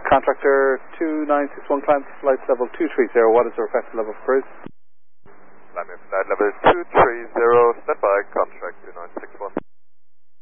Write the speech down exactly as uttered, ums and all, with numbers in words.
Contractor two nine six one, climb to flight level two three zero. What is the requested level for cruise? Climb in flight level two three zero.